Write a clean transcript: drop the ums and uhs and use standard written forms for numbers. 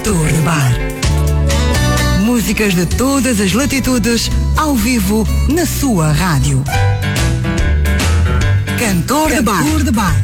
Cantor de Bar. Músicas de todas as latitudes, ao vivo, na sua rádio. Cantor de Bar.